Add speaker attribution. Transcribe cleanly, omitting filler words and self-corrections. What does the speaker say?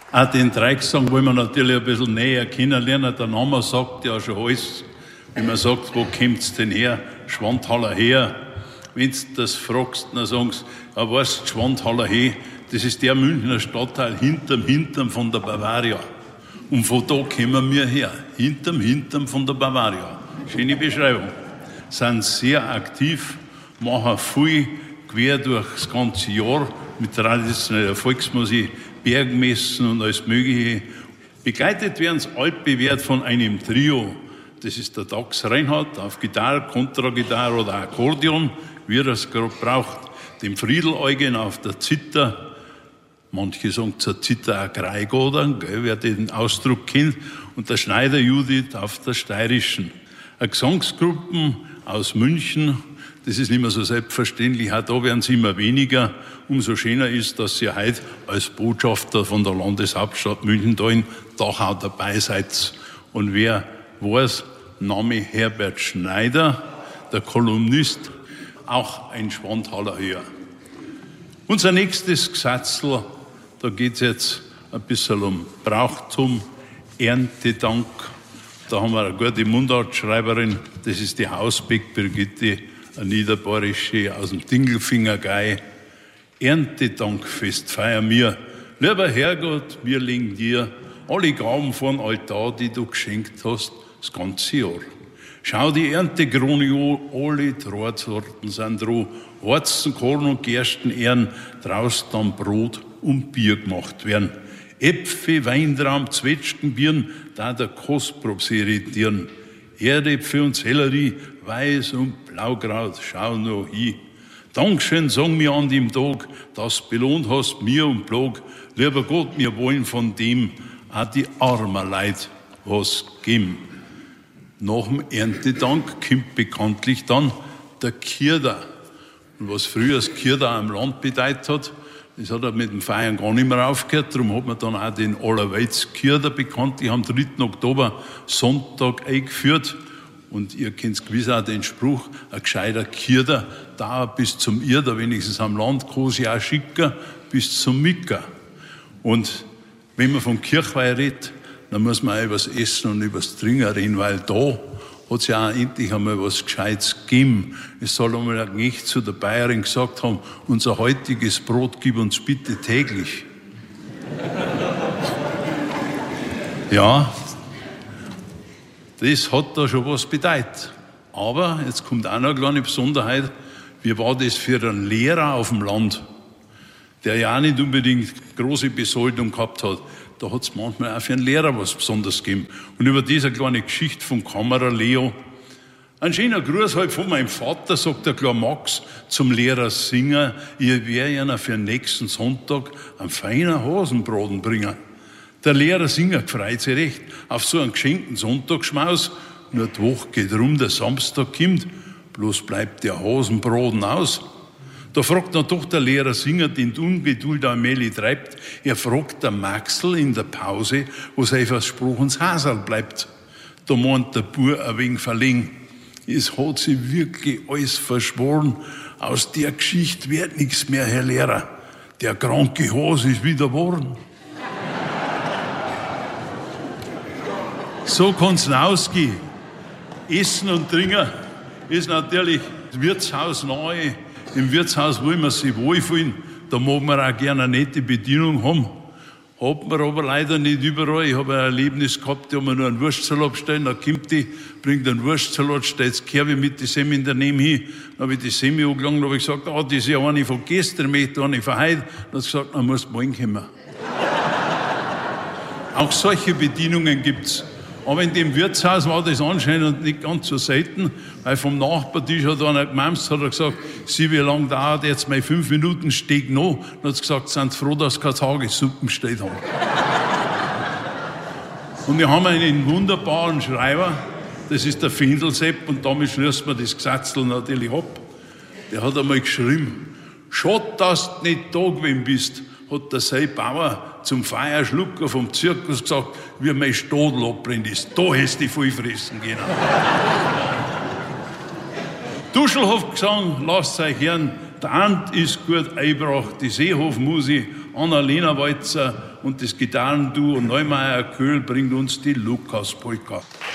Speaker 1: Auch den Dreiecksang wollen wir natürlich ein bisschen näher kennenlernen. Der Name sagt ja schon alles. Wenn man sagt, wo kommt's denn her? Schwanthaler her. Wenn du das fragst, dann sagen sie, ja, weißt du, Schwanthaler her, das ist der Münchner Stadtteil hinterm von der Bavaria. Und von da kommen wir her. Hinterm von der Bavaria. Schöne Beschreibung. Sind sehr aktiv, machen viel quer durchs ganze Jahr mit traditioneller Volksmusik, Bergmessen und alles Mögliche. Begleitet werden sie altbewährt von einem Trio. Das ist der Dax Reinhardt auf Gitarre, Kontragitarre oder Akkordeon, wie er es gerade braucht. Dem Friedel Eugen auf der Zither. Manche sagen zur Zither auch Greigodern, wer den Ausdruck kennt. Und der Schneider Judith auf der steirischen. Eine Gesangsgruppe aus München. Das ist nicht mehr so selbstverständlich. Auch da werden sie immer weniger. Umso schöner ist, dass Sie heute als Botschafter von der Landeshauptstadt München da in Dachau dabei seid. Und wer weiß, Name Herbert Schneider, der Kolumnist, auch ein Schwanthaler Höher. Unser nächstes Gesatzl, da geht es jetzt ein bisschen um Brauchtum, Erntedank. Da haben wir eine gute Mundartschreiberin, das ist die Hausbeck Brigitte, eine Niederbayerische aus dem Dingelfingergei. Erntedankfest feiern wir. Lieber Herrgott, wir legen dir alle Gaben vor den Altar, die du geschenkt hast, das ganze Jahr. Schau die Erntekrone an, alle Drahtsorten sind dran. Harzen, Korn und Gerstenähren, draus dann Brot und Bier gemacht werden. Äpfel, Weintraum, Zwetschgenbirnen, da der Kostprobe sie irritieren. Erdäpfel und Sellerie, Weiß und Blaukraut, schau noch hin. Dankeschön, sagen wir an dem Tag, dass belohnt hast mir und Plag. Lieber Gott, wir wollen von dem auch die armen Leute was geben. Nach dem Erntedank kommt bekanntlich dann der Kierder. Und was früher das Kierder am Land bedeutet hat, das hat er mit dem Feiern gar nicht mehr aufgehört. Darum hat man dann auch den Allerwelts-Kierder bekannt. Die haben am 3. Oktober Sonntag eingeführt. Und ihr kennt gewiss auch den Spruch, ein gescheiter Kierder dauert bis zum Irder, wenigstens am Land kann sie auch schicken, bis zum Micker. Und wenn man von Kirchweih redet, dann muss man auch über das Essen und über das Trinken reden, weil da hat es ja auch endlich einmal was Gescheites gegeben. Es soll einmal ein Knecht zu der Bayerin gesagt haben, unser heutiges Brot gib uns bitte täglich. Ja, das hat da schon was bedeutet. Aber jetzt kommt auch noch eine kleine Besonderheit. Wie war das für einen Lehrer auf dem Land, der ja auch nicht unbedingt große Besoldung gehabt hat? Da hat es manchmal auch für einen Lehrer was Besonderes gegeben. Und über diese kleine Geschichte vom Kammerer Leo. Ein schöner Gruß halt von meinem Vater, sagt der kleine Max zum Lehrer Singer, ich werde Ihnen für den nächsten Sonntag einen feinen Hasenbraten bringen. Der Lehrer Singer freut sich recht auf so einen geschenkten Sonntagsschmaus. Nur die Woche geht rum, der Samstag kommt, bloß bleibt der Hasenbraten aus. Da fragt dann doch der Lehrer Singer, den die Ungeduld allmählich treibt, er fragt der Maxl in der Pause, wo sein versprochenes Haserl bleibt. Da meint der Bub ein wenig verlegen, es hat sich wirklich alles verschworen, aus der Geschichte wird nichts mehr, Herr Lehrer. Der kranke Hase ist wieder geboren. So kann es ausgehen. Essen und Trinken ist natürlich das Wirtshaus nahe. Im Wirtshaus wollen wir sich wohlfühlen. Da mag man auch gerne eine nette Bedienung haben. Hat man aber leider nicht überall. Ich habe ein Erlebnis gehabt, da haben wir nur einen Wurstsalat bestellt. Da kommt die, bringt einen Wurstsalat, stellt das Kerbe mit die Semmel daneben hin. Dann habe ich die Semmel angelangt und habe gesagt, das ist ja eine von gestern, eine von heute. Dann hat sie gesagt, dann musst du morgen kommen. Auch solche Bedienungen gibt's. Aber in dem Wirtshaus war das anscheinend nicht ganz so selten, weil vom Nachbartisch hat einer gemamst, hat er gesagt, Sie, wie lange dauert jetzt mein 5 Minuten Steg noch? Dann hat sie gesagt, sind froh, dass sie keine Tagessuppen bestellt haben. Und wir haben einen wunderbaren Schreiber, das ist der Findelsepp, und damit schließt man das Gesatzl natürlich ab. Der hat einmal geschrieben, Schott, dass du nicht da gewesen bist, hat der Sei Bauer zum Feierschlucker vom Zirkus gesagt, wie mein Stadel abbrennt ist. Da hättest du voll fressen können. Duschelhoff gesang, lasst euch hören, der Ant ist gut eingebracht, die Seehofmusi Annalena Walzer und das Gitarrenduo Neumeier Köhl bringt uns die Lukas-Polka.